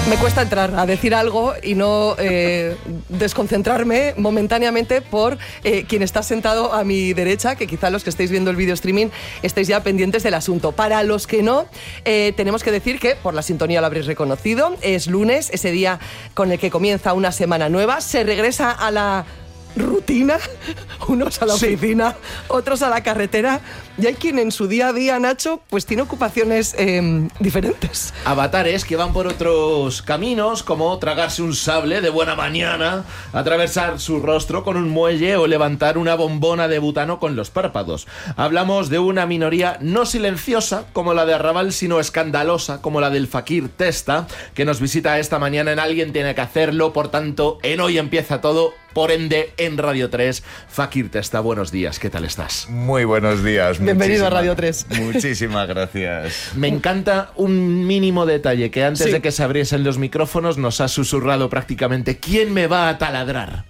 Me cuesta entrar a decir algo y no desconcentrarme momentáneamente por quien está sentado a mi derecha, que quizá los que estáis viendo el video streaming estáis ya pendientes del asunto. Para los que no, tenemos que decir que, por la sintonía lo habréis reconocido, es lunes, ese día con el que comienza una semana nueva, se regresa a la rutina, unos a la oficina, otros a la carretera, y hay quien en su día a día, Nacho, pues tiene ocupaciones diferentes. Avatares que van por otros caminos, como tragarse un sable de buena mañana, atravesar su rostro con un muelle o levantar una bombona de butano con los párpados. Hablamos de una minoría no silenciosa como la de Arrabal, sino escandalosa como la del Fakir Testa, que nos visita esta mañana en Alguien Tiene que Hacerlo. Por tanto, en Hoy Empieza Todo, por ende, en Radio 3. Fakir Testa, buenos días, ¿qué tal estás? Muy buenos días. Bienvenido a Radio 3. Muchísimas gracias. Me encanta un mínimo detalle que antes de que se abriesen los micrófonos nos ha susurrado prácticamente: ¿quién me va a taladrar?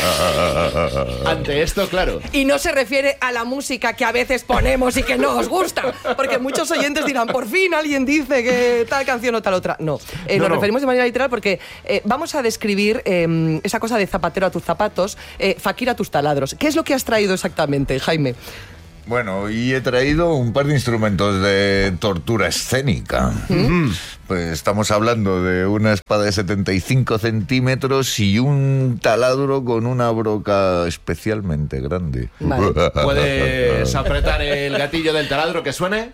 Ante esto, claro. Y no se refiere a la música que a veces ponemos y que no os gusta, porque muchos oyentes dirán, por fin alguien dice que tal canción o tal otra. No, nos referimos de manera literal porque vamos a describir esa cosa de zapatero a tus zapatos, Fakir a tus taladros. ¿Qué es lo que has traído exactamente, Jaime? Bueno, y he traído un par de instrumentos de tortura escénica. Pues estamos hablando de una espada de 75 centímetros y un taladro con una broca especialmente grande. Vale. ¿Puedes apretar el gatillo del taladro que suene?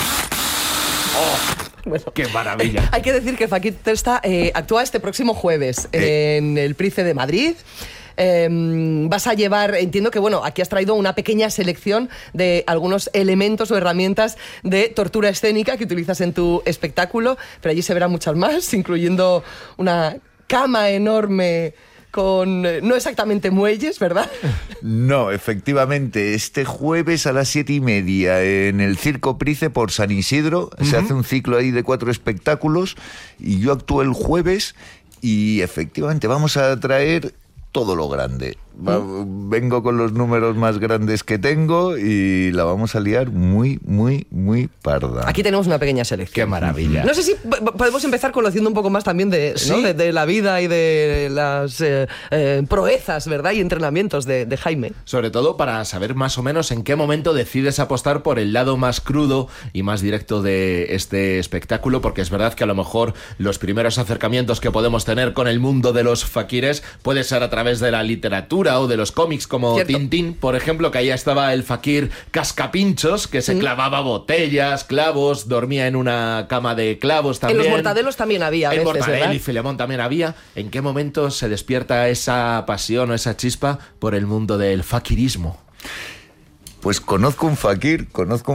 ¡Oh! Bueno, ¡qué maravilla! Hay que decir que Fakir Testa actúa este próximo jueves en el Price de Madrid. Vas a llevar, entiendo que, bueno, aquí has traído una pequeña selección de algunos elementos o herramientas de tortura escénica que utilizas en tu espectáculo, pero allí se verán muchas más, incluyendo una cama enorme con no exactamente muelles, ¿verdad? No, efectivamente, este jueves a las 7:30 en el Circo Price por San Isidro se hace un ciclo ahí de 4 espectáculos y yo actúo el jueves y efectivamente vamos a traer todo lo grande. Vengo con los números más grandes que tengo y la vamos a liar muy, muy, muy parda. Aquí tenemos una pequeña selección. ¡Qué maravilla! No sé si podemos empezar conociendo un poco más también de, ¿sí?, ¿no? de la vida y de las proezas, ¿verdad?, y entrenamientos de Jaime. Sobre todo para saber más o menos en qué momento decides apostar por el lado más crudo y más directo de este espectáculo, porque es verdad que a lo mejor los primeros acercamientos que podemos tener con el mundo de los fakires puede ser a través de la literatura o de los cómics como Tintín, por ejemplo, que ahí estaba el fakir cascapinchos, que se clavaba botellas, clavos, dormía en una cama de clavos también. En los mortadelos también había, en veces, Mortadelo ¿verdad? y Filemón también había. ¿En qué momento se despierta esa pasión o esa chispa por el mundo del fakirismo? Pues conozco un fakir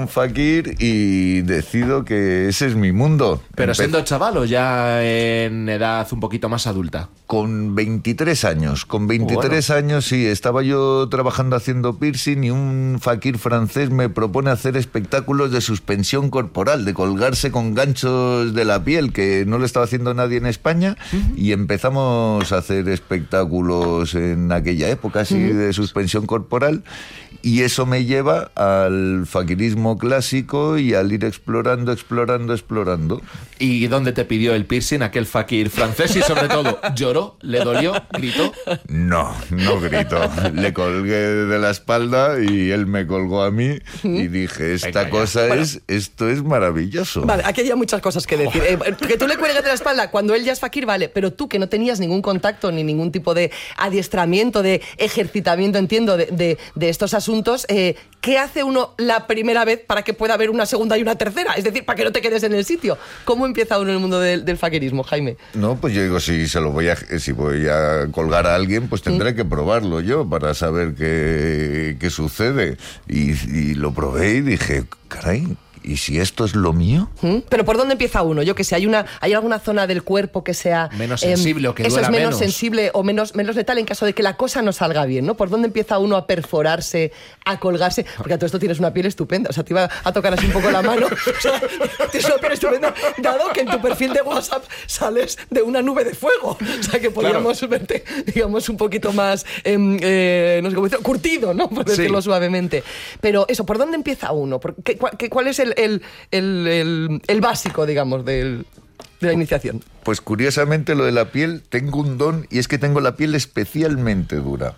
y decido que ese es mi mundo. ¿Pero siendo chaval o ya en edad un poquito más adulta? Con 23 años. Con 23 años, sí. Estaba yo trabajando haciendo piercing y un fakir francés me propone hacer espectáculos de suspensión corporal, de colgarse con ganchos de la piel, que no lo estaba haciendo nadie en España, y empezamos a hacer espectáculos en aquella época, así, de suspensión corporal. Y eso me lleva al fakirismo clásico y al ir explorando. ¿Y dónde te pidió el piercing aquel fakir francés? Y sobre todo, ¿lloró? ¿Le dolió? ¿Gritó? No gritó. Le colgué de la espalda y él me colgó a mí y dije, esto es maravilloso. Vale, aquí hay muchas cosas que decir. Que tú le cuelgues de la espalda cuando él ya es fakir, vale, pero tú que no tenías ningún contacto ni ningún tipo de adiestramiento, de ejercitamiento, entiendo, de estos asuntos, ¿qué hace uno la primera vez para que pueda haber una segunda y una tercera? Es decir, para que no te quedes en el sitio. ¿Cómo empieza uno en el mundo del fakirismo, Jaime? No, pues yo digo, si voy a colgar a alguien, pues tendré que probarlo yo para saber qué sucede. Y lo probé y dije, caray, ¿y si esto es lo mío? ¿Pero por dónde empieza uno? Yo que sé, ¿hay alguna zona del cuerpo que sea menos sensible o que duela eso es menos menos sensible o menos letal en caso de que la cosa no salga bien, ¿no? ¿Por dónde empieza uno a perforarse, a colgarse? Porque a todo esto tienes una piel estupenda, o sea, te iba a tocar así un poco la mano. O sea, tienes una piel estupenda, dado que en tu perfil de WhatsApp sales de una nube de fuego. O sea, que podríamos verte, digamos, un poquito más, no sé cómo decirlo, curtido, ¿no? Por decirlo suavemente. Pero eso, ¿por dónde empieza uno? ¿Cuál es el básico, digamos, del de la iniciación? Pues curiosamente lo de la piel, tengo un don y es que tengo la piel especialmente dura.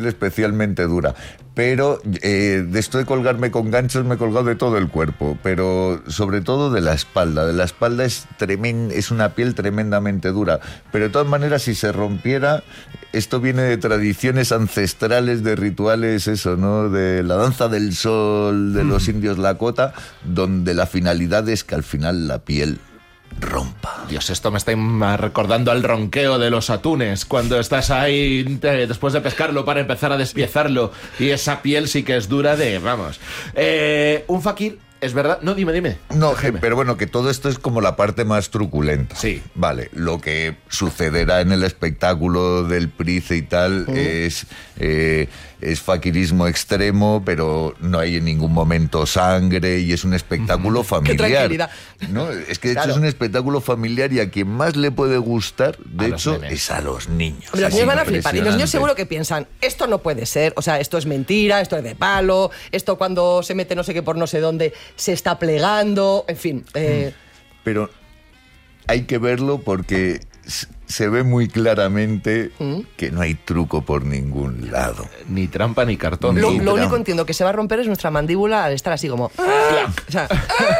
Pero de esto de colgarme con ganchos me he colgado de todo el cuerpo, pero sobre todo de la espalda. De la espalda es una piel tremendamente dura. Pero de todas maneras, si se rompiera, esto viene de tradiciones ancestrales, de rituales, eso, ¿no? De la danza del sol de los indios Lakota, donde la finalidad es que al final la piel rompa. Dios, esto me está recordando al ronqueo de los atunes, cuando estás ahí después de pescarlo para empezar a despiezarlo, y esa piel sí que es dura de... Vamos. Un fakir, es verdad... No, dime. No, pero bueno, que todo esto es como la parte más truculenta. Sí. Vale, lo que sucederá en el espectáculo del Price y tal es fakirismo extremo, pero no hay en ningún momento sangre y es un espectáculo familiar. ¡Qué tranquilidad! ¿No? Es que de hecho es un espectáculo familiar y a quien más le puede gustar, de hecho, es a los niños. Los niños van a flipar y los niños seguro que piensan, esto no puede ser, o sea, esto es mentira, esto es de palo, esto cuando se mete no sé qué por no sé dónde se está plegando, en fin. Pero hay que verlo porque se ve muy claramente que no hay truco por ningún lado. Ni trampa ni cartón. Lo único entiendo que se va a romper es nuestra mandíbula al estar así como... O sea,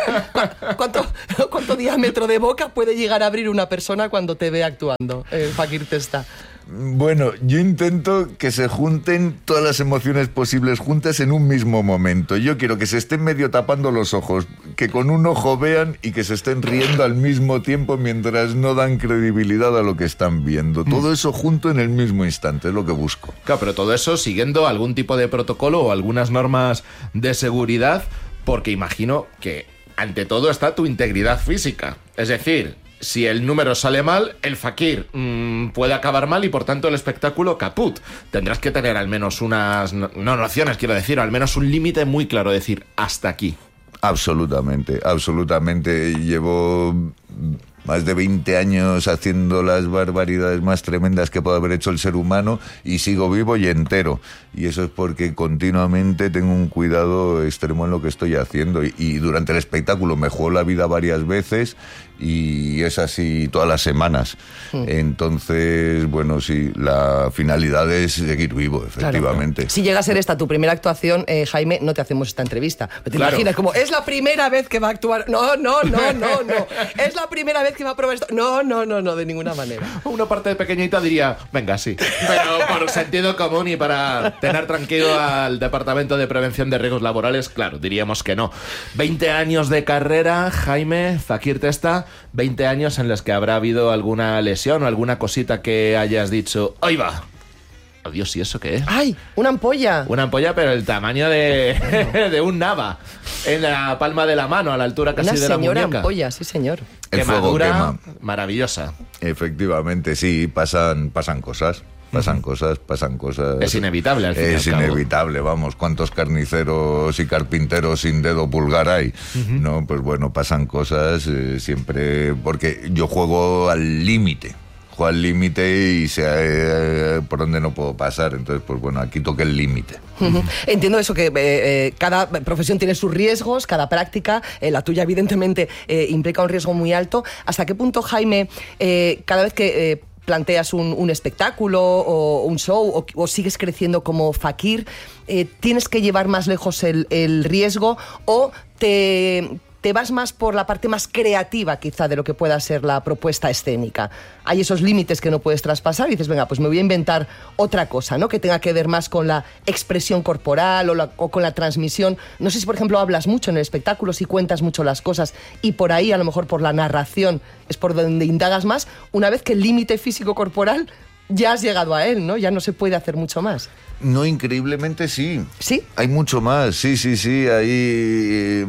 ¿cuánto diámetro de boca puede llegar a abrir una persona cuando te ve actuando? El Fakir Testa. Bueno, yo intento que se junten todas las emociones posibles juntas en un mismo momento. Yo quiero que se estén medio tapando los ojos, que con un ojo vean y que se estén riendo al mismo tiempo mientras no dan credibilidad a lo que están viendo. Todo eso junto en el mismo instante, es lo que busco. Claro, pero todo eso siguiendo algún tipo de protocolo o algunas normas de seguridad, porque imagino que ante todo está tu integridad física. Es decir... Si el número sale mal, el fakir puede acabar mal y por tanto el espectáculo caput. Tendrás que tener al menos unas nociones, quiero decir, al menos un límite muy claro, decir, hasta aquí. Absolutamente. Llevo más de 20 años haciendo las barbaridades más tremendas que puede haber hecho el ser humano y sigo vivo y entero. Y eso es porque continuamente tengo un cuidado extremo en lo que estoy haciendo. Y durante el espectáculo me juego la vida varias veces y es así todas las semanas. Entonces, bueno, sí, la finalidad es seguir vivo, efectivamente. Claro. Si llega a ser esta tu primera actuación, Jaime, no te hacemos esta entrevista. ¿Te imaginas como, es la primera vez que va a actuar? No. Es la primera vez que va a probar esto. No, de ninguna manera. Una parte pequeñita diría, venga, sí. Pero por sentido común y para tener tranquilo al Departamento de Prevención de Riesgos Laborales, claro, diríamos que no. 20 años de carrera, Jaime, Fakir Testa, 20 años en los que habrá habido alguna lesión o alguna cosita que hayas dicho, ¡ahí va! Oh, Dios, ¿y eso qué es? ¡Ay! ¡Una ampolla! Una ampolla, pero el tamaño de un nava. En la palma de la mano, a la altura casi de la muñeca. Una señora ampolla, sí, señor. El fuego quema. Maravillosa. Efectivamente, sí, pasan cosas. Pasan cosas. Es inevitable, al fin y al Es cabo. inevitable, vamos. ¿Cuántos carniceros y carpinteros sin dedo pulgar hay? No, pues bueno, pasan cosas siempre... Porque yo juego al límite. Y sé por dónde no puedo pasar. Entonces, pues bueno, aquí toca el límite. Entiendo eso, que cada profesión tiene sus riesgos, cada práctica, la tuya evidentemente implica un riesgo muy alto. ¿Hasta qué punto, Jaime, cada vez que planteas un espectáculo o un show o sigues creciendo como fakir, tienes que llevar más lejos el riesgo o te vas más por la parte más creativa quizá de lo que pueda ser la propuesta escénica? Hay esos límites que no puedes traspasar y dices, venga, pues me voy a inventar otra cosa, ¿no? Que tenga que ver más con la expresión corporal o con la transmisión. No sé si, por ejemplo, hablas mucho en el espectáculo, si cuentas mucho las cosas y por ahí, a lo mejor por la narración, es por donde indagas más, una vez que el límite físico-corporal ya has llegado a él, ¿no? Ya no se puede hacer mucho más. No, increíblemente sí. ¿Sí? Hay mucho más, sí. Ahí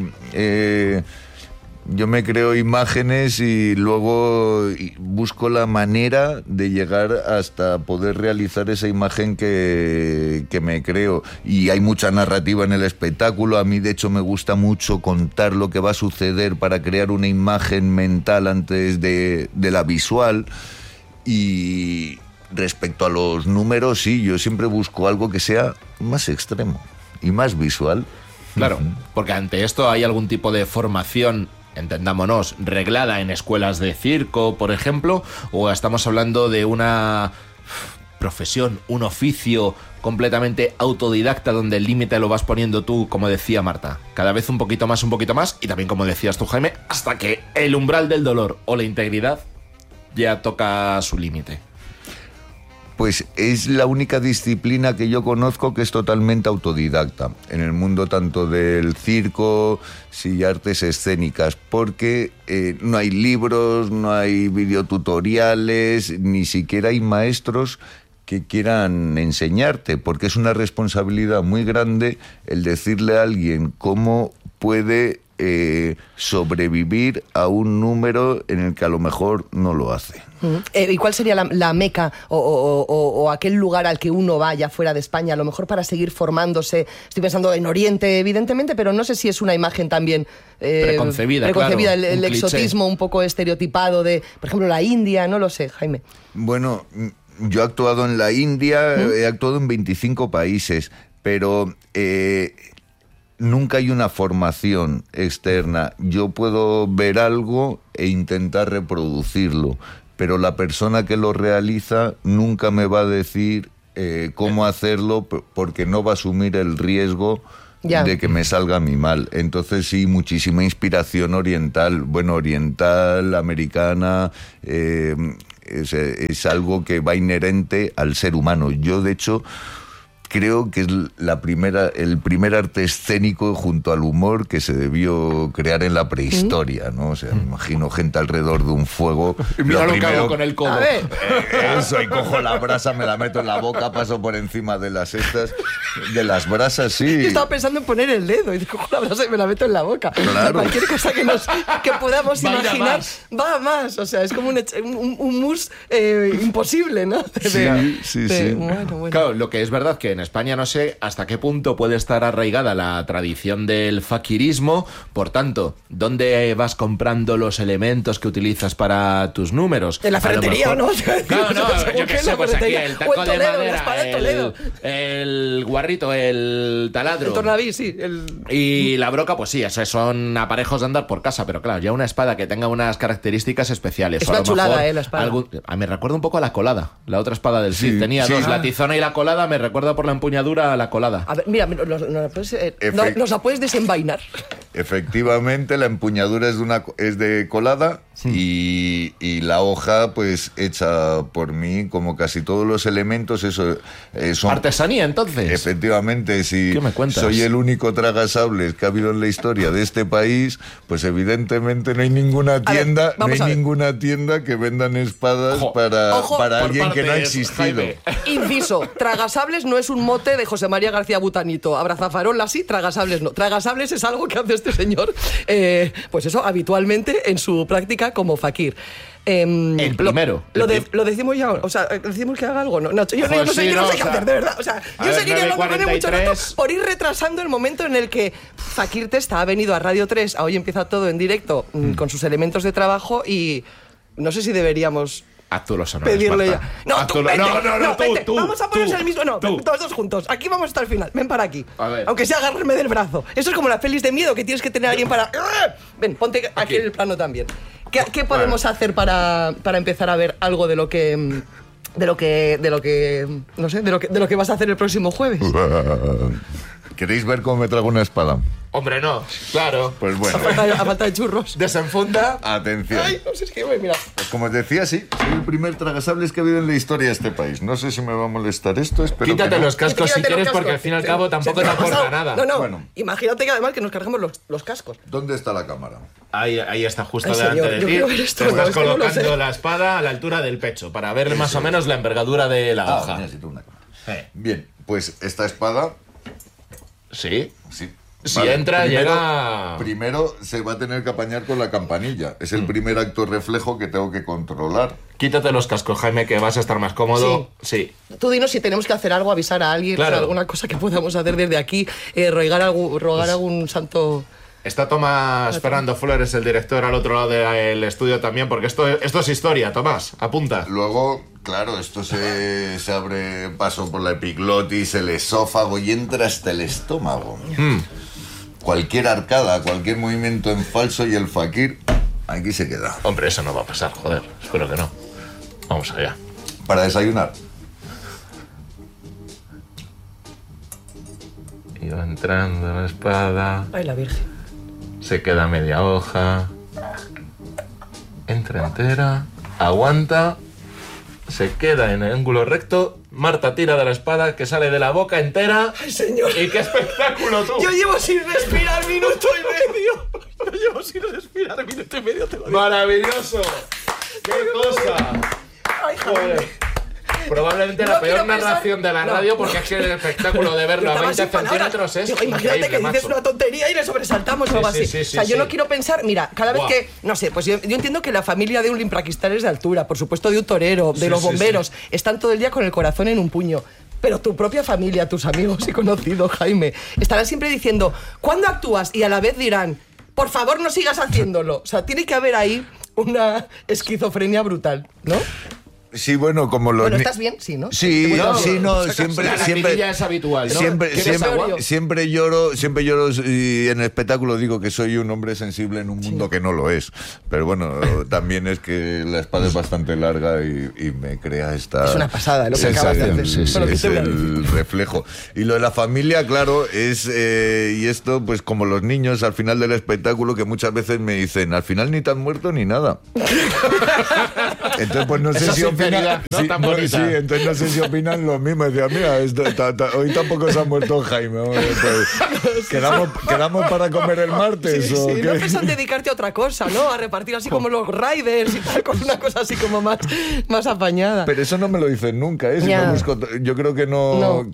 yo me creo imágenes y luego busco la manera de llegar hasta poder realizar esa imagen que me creo. Y hay mucha narrativa en el espectáculo. A mí, de hecho, me gusta mucho contar lo que va a suceder para crear una imagen mental antes de la visual. Y... respecto a los números, sí, yo siempre busco algo que sea más extremo y más visual. Claro, porque ante esto hay algún tipo de formación entendámonos, reglada en escuelas de circo, por ejemplo, o estamos hablando de una profesión, un oficio completamente autodidacta donde el límite lo vas poniendo tú, como decía Marta, cada vez un poquito más, y también como decías tú, Jaime, hasta que el umbral del dolor o la integridad ya toca su límite? Pues es la única disciplina que yo conozco que es totalmente autodidacta en el mundo tanto del circo y artes escénicas, porque no hay libros, no hay videotutoriales, ni siquiera hay maestros que quieran enseñarte, porque es una responsabilidad muy grande el decirle a alguien cómo puede sobrevivir a un número en el que a lo mejor no lo hace. ¿Y cuál sería la meca o aquel lugar al que uno vaya fuera de España, a lo mejor para seguir formándose? Estoy pensando en Oriente, evidentemente, pero no sé si es una imagen también preconcebida, claro, el exotismo un poco estereotipado de, por ejemplo, la India, no lo sé, Jaime. Bueno, yo he actuado en la India, he actuado en 25 países, pero nunca hay una formación externa. Yo puedo ver algo e intentar reproducirlo, pero la persona que lo realiza nunca me va a decir cómo hacerlo, porque no va a asumir el riesgo de que me salga a mí mal. Entonces sí, muchísima inspiración oriental, americana, es algo que va inherente al ser humano. Yo, de hecho, creo que es el primer arte escénico junto al humor que se debió crear en la prehistoria, ¿no? O sea, me imagino gente alrededor de un fuego. Y mira lo que hago con el codo. Eso, y cojo la brasa, me la meto en la boca, paso por encima de las las brasas, sí. Yo estaba pensando en poner el dedo y cojo la brasa y me la meto en la boca. Claro. Cualquier cosa que podamos imaginar va a más. O sea, es como un mus imposible, ¿no? Sí. Bueno. Claro, lo que es verdad que en España no sé hasta qué punto puede estar arraigada la tradición del fakirismo. Por tanto, ¿dónde vas comprando los elementos que utilizas para tus números? En la ferretería, ¿no? Claro, no, yo qué sé, pues aquí el taco de madera, el el guarrito, el taladro. El tornaví, sí. Y la broca, pues sí, esos son aparejos de andar por casa, pero claro, ya una espada que tenga unas características especiales. Es una chulada, la espada. Me recuerda un poco a la colada, la otra espada del Cid. Tenía dos, la tizona y la colada, me recuerda por la empuñadura a la colada. A ver, mira, nos la puedes desenvainar. Efectivamente, la empuñadura es de colada, y la hoja, pues, hecha por mí, como casi todos los elementos, eso son... ¿Artesanía, entonces? Efectivamente, si ¿Qué me cuentas? Soy el único tragasables que ha habido en la historia de este país, pues evidentemente no hay ninguna tienda, ninguna tienda que vendan espadas para alguien que no ha existido. Jaime. Inciso, tragasables no es un mote de José María García Butanito. Abrazafarola sí, tragasables no. Tragasables es algo que hace este señor, pues eso, habitualmente en su práctica como fakir. El primero. Lo decimos ya, o sea, decimos que haga algo, ¿no? Nacho, yo no sé qué hacer, de verdad. O sea, yo seguiría hablando con él mucho rato por ir retrasando el momento en el que Fakir Testa ha venido a Radio 3, a Hoy Empieza Todo en directo, con sus elementos de trabajo, y no sé si deberíamos... Haz tú los honores, pedirle Marta. ya. No, tú, vete, vete. Tú. Vamos a ponerse el mismo. No, todos dos juntos. Aquí vamos hasta el final. Ven para aquí. A ver. Aunque sea agarrarme del brazo. Eso es como las pelis de miedo que tienes que tener a alguien para. Ven, ponte aquí en el plano también. ¿Qué podemos hacer para empezar a ver algo de lo que no sé, de lo que vas a hacer el próximo jueves? ¿Queréis ver cómo me trago una espada? Hombre, no, claro. Pues bueno. A falta de churros. Desenfunda. Atención. Ay, no sé, es que mira. Pues como os decía, sí, soy el primer tragasables que ha habido en la historia de este país. No sé si me va a molestar esto, espero Quítate que no. los cascos si quieres, porque al fin y al cabo tampoco te aporta nada. No. Bueno. Imagínate que además que nos cargamos los cascos. ¿Dónde está la cámara? Ahí está, justo Ay, delante señor, de yo ti. quiero ver esto, Te estás es que no lo colocando sé. la espada a la altura del pecho para ver más o menos la envergadura de la hoja. Necesito una cámara. Bien, pues esta espada... Sí. Sí. Si entra, llega... Primero se va a tener que apañar con la campanilla. Es el primer acto reflejo que tengo que controlar. Quítate los cascos, Jaime, que vas a estar más cómodo. Sí. Tú dinos si tenemos que hacer algo, avisar a alguien, Claro. alguna cosa que podamos hacer desde aquí, rogar algún santo... Está Tomás Fernando Flores, el director, al otro lado del estudio también, porque esto es historia. Tomás, apunta. Luego, claro, esto se abre paso por la epiglotis, el esófago y entra hasta el estómago. cualquier arcada, cualquier movimiento en falso y el fakir aquí se queda. Hombre, eso no va a pasar, joder. Espero que no. Vamos allá. Para desayunar. Y va entrando la espada. Ay, la Virgen. Se queda media hoja. Entra entera. Aguanta. Se queda en el ángulo recto. Marta tira de la espada que sale de la boca entera. ¡Ay, señor! ¡Y qué espectáculo, tú! Yo llevo sin respirar minuto y medio. Yo llevo sin respirar minuto y medio, te lo digo. ¡Maravilloso! ¡Qué cosa! Ay, joder. Probablemente No la peor quiero pensar- narración de la No. radio, porque es que el espectáculo de verlo Yo a estaba 20 sin palabras. centímetros es Digo, imagínate increíble, que dices macho. una tontería y le sobresaltamos o algo Sí, así. sí, sí, o sea, yo sí. no quiero pensar, mira, cada vez Buah. que, no sé, pues yo entiendo que la familia de un limpraquistán es de altura, por supuesto de un torero, de los bomberos, están todo el día con el corazón en un puño. Pero tu propia familia, tus amigos y conocidos, Jaime, estarán siempre diciendo, ¿cuándo actúas? Y a la vez dirán, por favor no sigas haciéndolo. O sea, tiene que haber ahí una esquizofrenia brutal, ¿no? Sí, bueno, como los... Bueno, ¿estás bien? Sí, ¿no? Sí, Bueno, sí, no, por si acaso. siempre, La siempre, larinilla es habitual, ¿no? siempre, ¿Quieres agua? siempre lloro y en el espectáculo digo que soy un hombre sensible en un mundo que no lo es. Pero bueno, también es que la espada es bastante larga y me crea esta Es una pasada lo que acabas de hacer. sensación. Bueno, ¿qué Es te voy a el reflejo. Y lo de la familia, claro, es y esto, pues como los niños al final del espectáculo que muchas veces me dicen, al final ni te han muerto ni nada. Entonces, pues no sé Esa si sinceridad, opinan. ¿no? Sí, Tan no, bonita. sí, entonces no sé si opinan lo mismo. Decía, mira, hoy tampoco se ha muerto Jaime. Hombre, pues, ¿quedamos para comer el martes? Sí, ¿o sí, qué? no pensan dedicarte a otra cosa, ¿no? A repartir así como los riders y tal, con una cosa así como más apañada. Pero eso no me lo dicen nunca, ¿eh? Si Ya. no busco, yo creo que no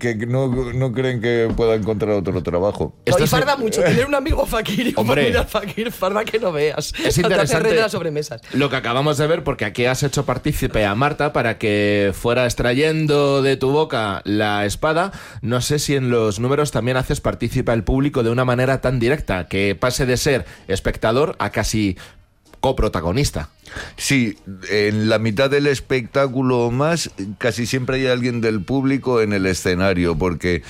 creen que pueda encontrar otro trabajo. Esto Y es- farda mucho, tener un amigo fakir y una Hombre. familia fakir, farda que no veas. Es Te hace interesante reír de las sobremesas. lo que acabamos de ver, porque aquí has hecho partícipe a Marta para que fuera extrayendo de tu boca la espada. No sé si en los números también haces partícipe al público de una manera tan directa, que pase de ser espectador a casi coprotagonista. Sí, en la mitad del espectáculo o más, casi siempre hay alguien del público en el escenario, porque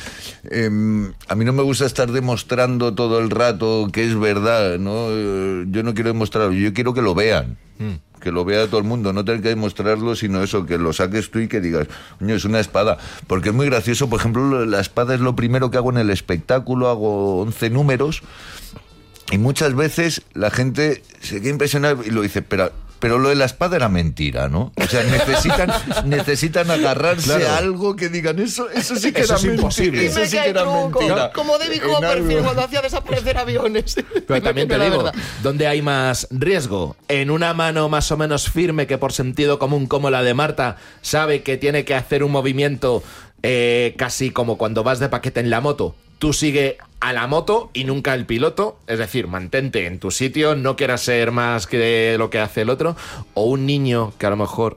a mí no me gusta estar demostrando todo el rato que es verdad, ¿no? Yo no quiero demostrarlo, yo quiero que lo vean. Que lo vea todo el mundo, no tener que demostrarlo, sino eso, que lo saques tú y que digas, coño, es una espada. Porque es muy gracioso, por ejemplo, la espada es lo primero que hago en el espectáculo, hago 11 números, y muchas veces la gente se queda impresionada y lo dice, pero lo de la espada era mentira, ¿no? O sea, necesitan agarrarse Claro. a algo que digan, eso sí que Eso era es mentira. imposible. Eso sí que era mentira. Como David En Copperfield algo. cuando hacía desaparecer aviones. Pero también te La digo, verdad. ¿dónde hay más riesgo? ¿En una mano más o menos firme que por sentido común como la de Marta sabe que tiene que hacer un movimiento casi como cuando vas de paquete en la moto? Tú sigue a la moto y nunca el piloto, es decir, mantente en tu sitio, no quieras ser más que lo que hace el otro, o un niño que a lo mejor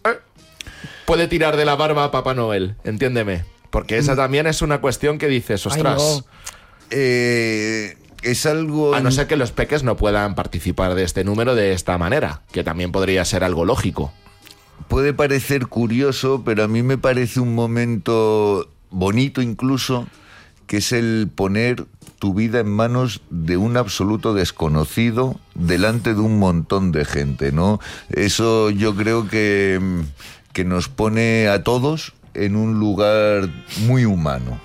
puede tirar de la barba a Papá Noel, entiéndeme, porque esa también es una cuestión que dices, Ay, ostras, no. Es algo... a no ser que los peques no puedan participar de este número de esta manera, que también podría ser algo lógico. Puede parecer curioso, pero a mí me parece un momento bonito incluso, que es el poner tu vida en manos de un absoluto desconocido delante de un montón de gente, ¿no? Eso yo creo que nos pone a todos en un lugar muy humano,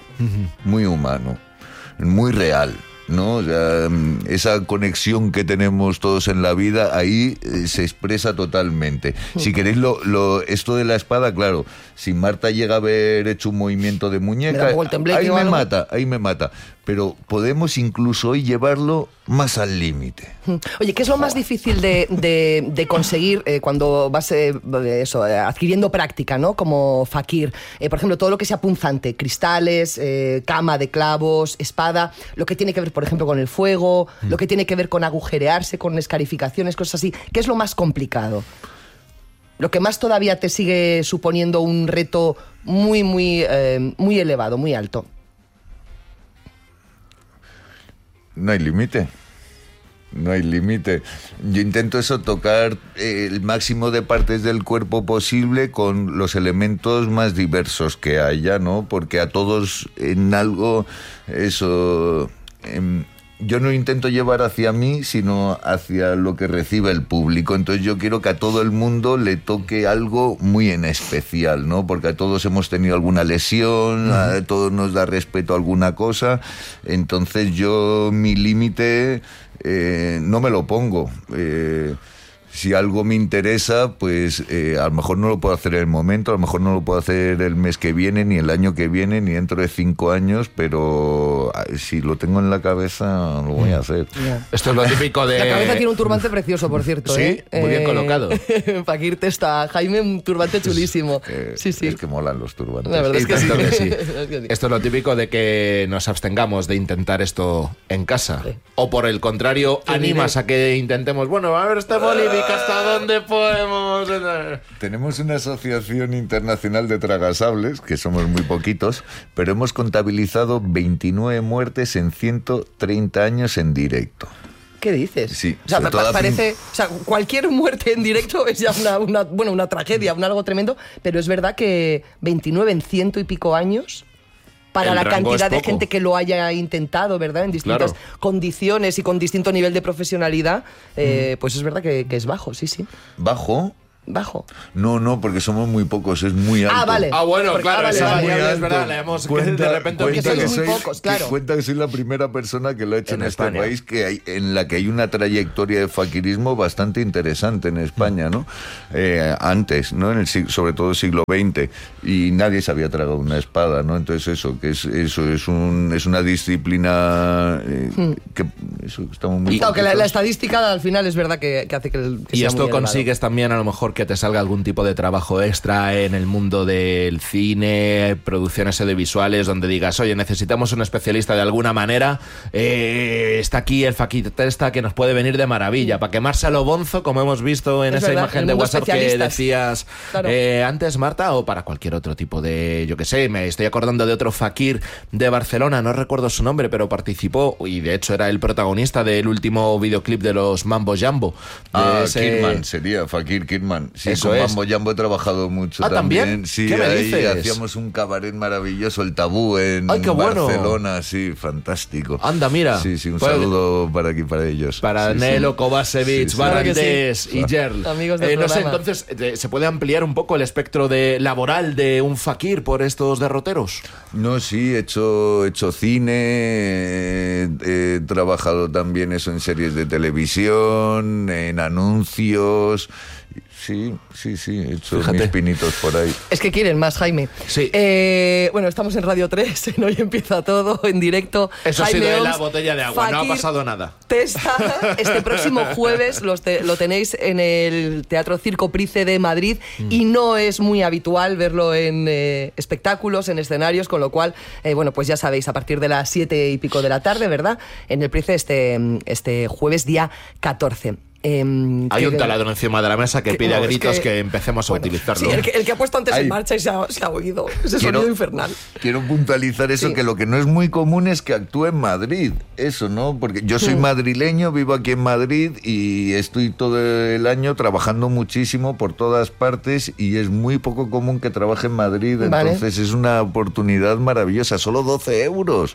muy real, ¿no? O sea, esa conexión que tenemos todos en la vida ahí se expresa totalmente. Si queréis esto de la espada, claro, si Marta llega a haber hecho un movimiento de Me muñeca, da un poco el tembleque ahí o me algo. mata, pero podemos incluso hoy llevarlo más al límite. Oye, ¿qué es lo más difícil de conseguir cuando vas adquiriendo práctica, ¿no? Como fakir. Por ejemplo, todo lo que sea punzante, cristales, cama de clavos, espada, lo que tiene que ver, por ejemplo, con el fuego, lo que tiene que ver con agujerearse, con escarificaciones, cosas así. ¿Qué es lo más complicado? Lo que más todavía te sigue suponiendo un reto muy, muy, muy elevado, muy alto. No hay límite. No hay límite. Yo intento eso, tocar el máximo de partes del cuerpo posible con los elementos más diversos que haya, ¿no? Porque a todos en algo, eso, yo no intento llevar hacia mí, sino hacia lo que recibe el público. Entonces yo quiero que a todo el mundo le toque algo muy en especial, ¿no? Porque a todos hemos tenido alguna lesión, a todos nos da respeto a alguna cosa. Entonces yo mi límite no me lo pongo. Si algo me interesa, pues a lo mejor no lo puedo hacer en el momento, a lo mejor no lo puedo hacer el mes que viene, ni el año que viene, ni dentro de 5 años, pero si lo tengo en la cabeza, lo voy a hacer. Yeah. Esto es lo típico de... La cabeza tiene un turbante precioso, por cierto. Sí, muy bien colocado. Fakir Testa, Jaime, un turbante chulísimo. Sí. Es que molan los turbantes. La verdad es que sí. Tanto que sí. Esto es lo típico de que nos abstengamos de intentar esto en casa. Sí. O por el contrario, animas a que intentemos, bueno, a ver este Bolívica, ¿hasta dónde podemos? Tenemos una asociación internacional de tragasables, que somos muy poquitos, pero hemos contabilizado 29 muertes en 130 años en directo. ¿Qué dices? Sí. O sea, sobre todo parece... O sea, cualquier muerte en directo es ya una tragedia, algo tremendo, pero es verdad que 29 en 100 y pico años... Para El la rango cantidad es de poco. gente que lo haya intentado, ¿verdad? En distintas condiciones y con distinto nivel de profesionalidad, pues es verdad que es bajo, sí. ¿Bajo? Bajo. No, porque somos muy pocos, es muy alto. Ah, vale. Ah, bueno, claro, vale, esa vale. variable Muy es verdad, alto. la hemos Cuenta- de repente Porque cuenta sois que muy soy- pocos, claro. Cuenta que soy la primera persona que lo ha hecho en este España. país en la que hay una trayectoria de fakirismo bastante interesante en España, ¿no? Antes, ¿no? Sobre todo siglo XX, y nadie se había tragado una espada, ¿no? Entonces es una disciplina que estamos muy Claro, que la poquitos. estadística al final es verdad que hace que Y sea esto muy elevado. consigues también a lo mejor que te salga algún tipo de trabajo extra en el mundo del cine, producciones audiovisuales, donde digas, oye, necesitamos un especialista de alguna manera, está aquí el Fakir Testa que nos puede venir de maravilla, para quemarse a lo bonzo, como hemos visto en Es esa verdad, imagen el de mundo WhatsApp que especialistas. decías Claro. antes, Marta, o para cualquier otro tipo de, yo qué sé, me estoy acordando de otro fakir de Barcelona, no recuerdo su nombre, pero participó, y de hecho era el protagonista del último videoclip de los Mambo Jambo. De ese- Kidman, sería Fakir Kidman. Sí, Eso con es. Mambo Jambo he trabajado mucho Ah, ¿también? también. Sí, ¿Qué me ahí dices? hacíamos un cabaret maravilloso, el Tabú, en ¡Ay, qué bueno! Barcelona, sí, fantástico. Anda, mira. Sí, un Pues- saludo para aquí, para ellos. Para Sí, Nelo, sí. Kovacevic, Sí, sí. Barandés y Gerl. Amigos del no sé, programa. entonces, ¿se puede ampliar un poco el espectro laboral de un fakir por estos derroteros? No, sí, he hecho cine, he trabajado también eso en series de televisión, en anuncios. Sí, he hecho Fíjate. mis pinitos por ahí. Es que quieren más, Jaime. Sí. Bueno, estamos en Radio 3, en Hoy Empieza Todo, en directo. Eso ha Jaime sido de la Oms, botella de agua, no ha Fakir pasado nada. Testa, este próximo jueves lo tenéis en el Teatro Circo Price de Madrid y no es muy habitual verlo en espectáculos, en escenarios, con lo cual, bueno, pues ya sabéis, a partir de las 7 y pico de la tarde, ¿verdad? En el Price este jueves día 14. Hay un taladro encima de la mesa que pide a gritos que empecemos a utilizarlo. Sí, el que ha puesto antes Ay. en marcha y se ha oído. Ese sonido infernal. Quiero puntualizar eso, Sí. que lo que no es muy común es que actúe en Madrid. Eso, ¿no? Porque yo soy madrileño, vivo aquí en Madrid y estoy todo el año trabajando muchísimo por todas partes y es muy poco común que trabaje en Madrid. Vale. Entonces es una oportunidad maravillosa. Solo 12 euros.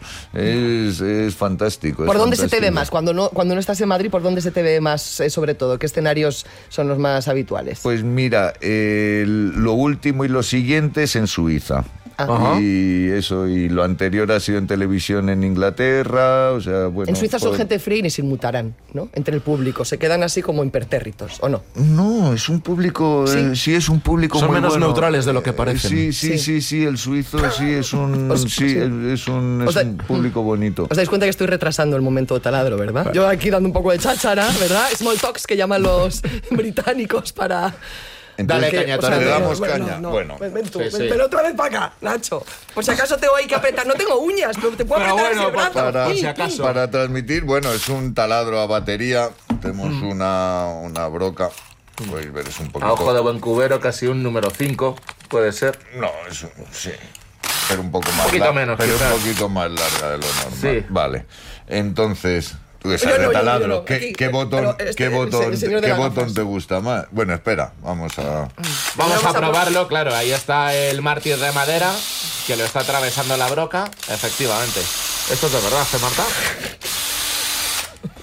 Es fantástico. es ¿Por dónde se te ve fantástico. más? Cuando no estás en Madrid, ¿por dónde se te ve más, sobre todo? ¿Qué escenarios son los más habituales? Pues mira, lo último y lo siguiente es en Suiza. Ajá. Y eso, y lo anterior ha sido en televisión en Inglaterra, o sea, bueno... En Suiza son pues- gente fría y ni se inmutarán, ¿no? Entre el público. Se quedan así como impertérritos, ¿o no? No, es un público, Sí. sí es un público Son muy menos bueno. neutrales de lo que parecen. Sí, el suizo sí es un, es un O sea, público bonito. Os dais cuenta que estoy retrasando el momento taladro, ¿verdad? Yo aquí dando un poco de cháchara, ¿verdad? Small talks que llaman los británicos para... Dale, ¿qué? caña, O sea, Torre. le damos bueno, caña. no, Bueno, ven tú, sí, sí. ven otra vez para acá, Nacho. Por si acaso tengo ahí que apretar. No tengo uñas, pero te puedo Pero apretar bueno, así el brazo. para, por si acaso. para transmitir, bueno, es un taladro a batería. Tenemos una broca. Podéis ver, es un poquito... A ojo de buen cubero, casi un número 5, puede ser. No, sí. Pero un poco más poquito larga. menos, Pero quizás. un poquito más larga de lo normal. Sí. Vale. Entonces, tú que Yo sabes no, de yo taladro, no. ¿qué, Aquí, qué botón, pero qué botón, el señor de qué las botón gafas. te gusta más? Bueno, espera, vamos a... Vamos a probarlo, claro, ahí está el mártir de madera que lo está atravesando la broca, efectivamente. Esto es de verdad, ¿eh, Marta?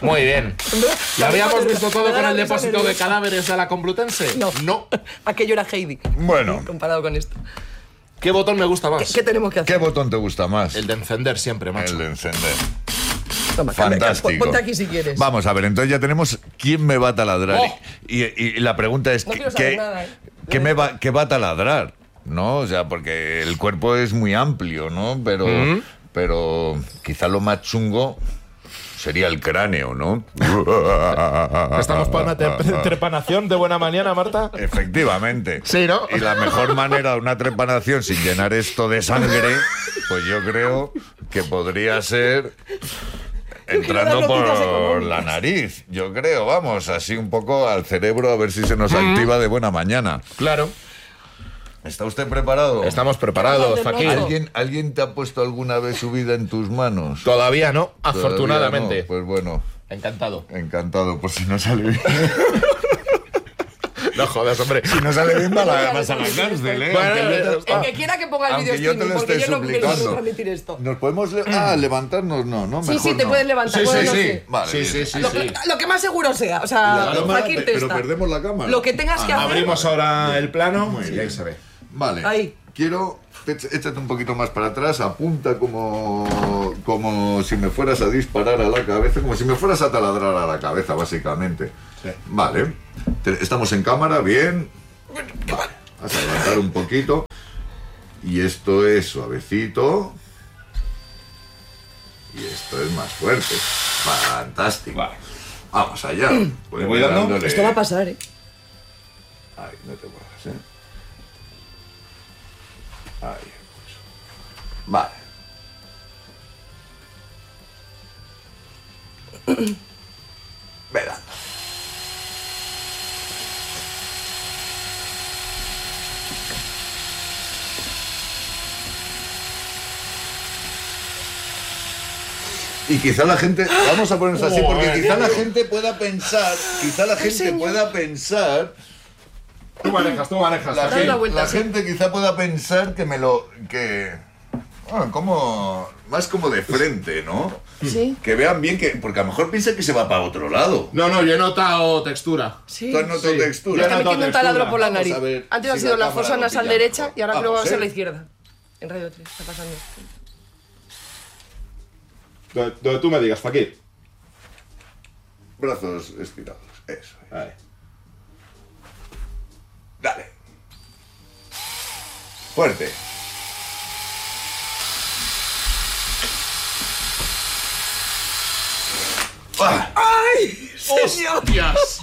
Muy bien. ¿Lo habíamos visto todo con el depósito de nerviosa. cadáveres de la Complutense? No. Aquello era Heidi. Bueno. Comparado con esto. ¿Qué botón me gusta más? ¿Qué tenemos que hacer? ¿Qué botón te gusta más? El de encender siempre, macho. El de encender. Toma, cambia, Fantástico. ponte aquí si quieres. Vamos a ver, entonces ya tenemos quién me va a taladrar. Oh. Y la pregunta es, No quiero saber nada, ¿eh? ¿qué va a taladrar? ¿No? O sea, porque el cuerpo es muy amplio, ¿no? Pero quizá lo más chungo sería el cráneo, ¿no? ¿Estamos para una trepanación de buena mañana, Marta? Efectivamente. Sí, ¿no? Y la mejor manera de una trepanación sin llenar esto de sangre, pues yo creo que podría ser entrando las noticias por económicas. la nariz, yo creo, vamos, así un poco al cerebro a ver si se nos activa de buena mañana. Claro. ¿Está usted preparado? Estamos preparados, Vamos, Fakir. ¿Alguien te ha puesto alguna vez su vida en tus manos? Todavía no, Todavía afortunadamente. no. Pues bueno, Encantado. encantado, por si no sale bien. No jodas, hombre. Si no sale bien, vas a la cárcel, ¿eh? Bueno, Aunque yo te- El que quiera que ponga el aunque vídeo yo te streaming, lo porque esté yo no quiero suplicando. transmitir esto. ¿Nos podemos levantarnos? No, Sí, mejor sí, te no. puedes levantar. Sí, bueno, sí, no sí. sé. Vale, Sí, bien. sí, sí, Lo, sí. lo que más seguro sea. O sea, La cámara, Fakir pero testa. perdemos la cámara. Lo que tengas que hacer. Abrimos ahora el plano Muy y bien. ahí se ve. Vale. Ahí. Quiero... Échate un poquito más para atrás, apunta como si me fueras a disparar a la cabeza, como si me fueras a taladrar a la cabeza, básicamente. Sí. Vale. Estamos en cámara, bien. Vale. Vas a levantar un poquito. Y esto es suavecito. Y esto es más fuerte. Fantástico. Vale. Vamos allá. Pues voy dando? dándole- Esto va a pasar, ¿eh? Ahí, no te muevas, ¿eh? Ahí, pues. Vale. Ve dando. Y quizá la gente, vamos a ponernos así, porque quizá la gente pueda pensar, Tú manejas, la, Dale la vuelta, la sí. gente quizá pueda pensar como más como de frente, ¿no? Sí. Que vean bien porque a lo mejor piensa que se va para otro lado. No, yo he notado textura. Sí. ¿Tú has notado Sí. textura? Está Ya no metiendo un taladro por la Vamos nariz. a ver Antes si ha sido la la cámara fosa lo nasal pilla derecha mejor. y ahora creo que va a ser ¿eh? la izquierda. En Radio 3 está pasando. Donde tú me digas, Fakir. Brazos estirados. Eso. Vale. Dale. Fuerte. ¡Ah! ¡Hostias!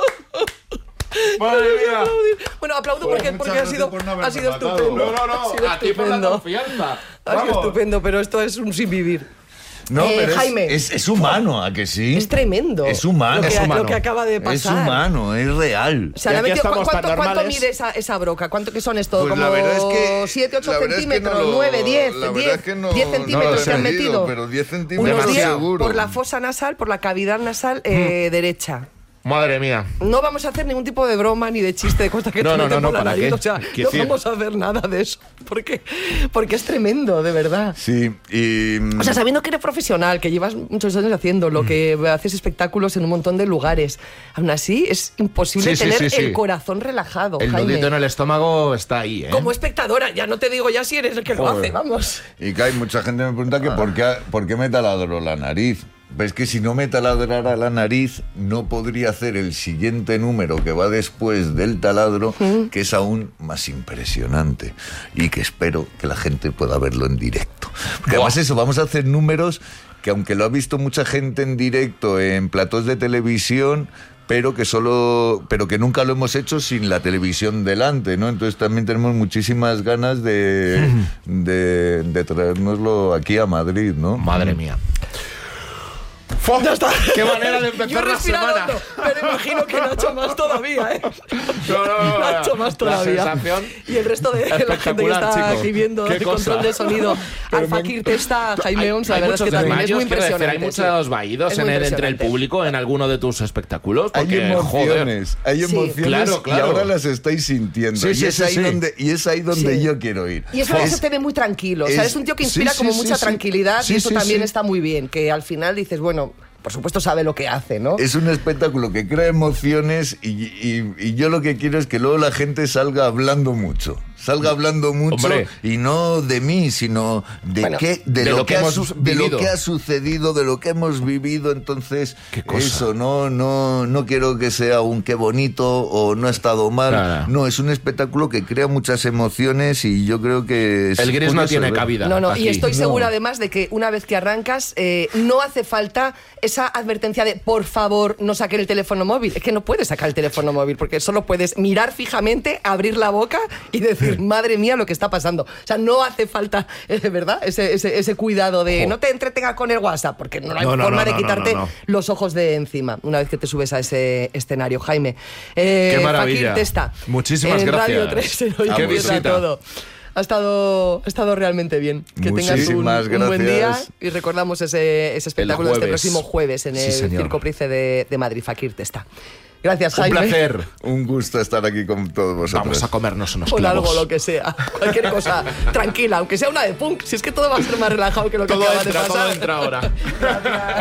¡Madre mía! Bueno, aplaudo Pues porque muchas ha gracias sido, por no ha haberme sido matado. estupendo. No, Ha sido a ti por la estupendo. confianza. Ha sido Vamos. estupendo, pero esto es un sin vivir. No, pero Jaime. es humano, ¿a que sí? Es tremendo. Es humano. Lo que, Es humano. lo que acaba de pasar. Es humano, es real. O sea, le ha Y aquí metido- estamos tan ¿cuánto normales. mide esa broca? ¿Cuánto que son esto? Pues ¿Como la verdad es que 7, 8 la verdad es que centímetros? no lo- 9, 10, la verdad 10, es que no- 10 no lo centímetros he se han medido, metido. pero 10 centímetros Unos 10 seguro. por la fosa nasal, por la cavidad nasal derecha. Madre mía. No vamos a hacer ningún tipo de broma ni de chiste de cosas que No, te no, meten no, por la ¿para nariz. qué? O sea, Quiero no decir- vamos a hacer nada de eso. Porque es tremendo, de verdad. Sí, y... O sea, sabiendo que eres profesional, que llevas muchos años haciéndolo, que haces espectáculos en un montón de lugares, aún así es imposible Sí, sí, tener sí, sí. el corazón relajado, El Jaime. nudito en el estómago está ahí, ¿eh? Como espectadora, ya no te digo ya si eres el que lo Joder. hace, vamos. Y que hay mucha gente que me pregunta que por qué me taladro la nariz. Ves que si no me taladrara la nariz, no podría hacer el siguiente número que va después del taladro, que es aún más impresionante. Y que espero que la gente pueda verlo en directo. Porque además eso, vamos a hacer números que aunque lo ha visto mucha gente en directo en platós de televisión, pero que nunca lo hemos hecho sin la televisión delante, ¿no? Entonces también tenemos muchísimas ganas de traérnoslo aquí a Madrid, ¿no? Madre mía. Ya está. ¡Qué manera de Yo he empezar la respirado semana! hondo, pero imagino que Nacho más todavía, ¿eh? No, Nacho más todavía. La sensación... Y el resto de la gente que Espectacular, está chico. aquí viendo Qué el cosa. control de sonido, al Fakir Testa, Jaime Ons, la Hay verdad es muchos que también es muy desmayos, quiero decir, impresionante. hay muchos vaídos Es muy entre el impresionante. público en alguno de tus espectáculos. Hay Porque, emociones, hay Sí. emociones Claro, claro. y ahora las estáis sintiendo. Sí, y, sí, es sí, ahí sí. donde Sí. yo quiero ir. Y eso se te ve muy tranquilo. O sea, es- es un tío que sí, inspira sí, como sí, mucha sí. tranquilidad Sí, y eso sí, también sí. está muy bien. Que al final dices, bueno, por supuesto sabe lo que hace, ¿no? Es un espectáculo que crea emociones y yo lo que quiero es que luego la gente salga hablando mucho. Hombre. Y no de mí, sino de lo que ha sucedido, de lo que hemos vivido. Entonces, eso, no quiero que sea un qué bonito o no ha estado mal. Claro. No, es un espectáculo que crea muchas emociones y yo creo que... El gris no tiene cabida. No, aquí. y estoy segura además de que una vez que arrancas, no hace falta esa advertencia de por favor no saquen el teléfono móvil. Es que no puedes sacar el teléfono móvil porque solo puedes mirar fijamente, abrir la boca y decir madre mía lo que está pasando. O sea, no hace falta, ¿verdad? Ese cuidado de no te entretengas con el WhatsApp porque no hay forma de quitarte los ojos de encima una vez que te subes a ese escenario. Jaime, qué maravilla. Fakir Testa. Muchísimas en gracias. Radio 3 en Hoy Qué Empieza visita. Todo. Ha estado realmente bien. Que tengas un buen día y recordamos ese espectáculo este próximo jueves en el Circo Price de Madrid, Fakir Testa. Gracias, Jaime. Un placer. Un gusto estar aquí con todos vosotros. Vamos a comernos unos Con clavos. algo, lo que sea. Cualquier cosa tranquila, aunque sea una de punk. Si es que todo va a ser más relajado que lo que acaba de pasar. Todo entra ahora. Gracias.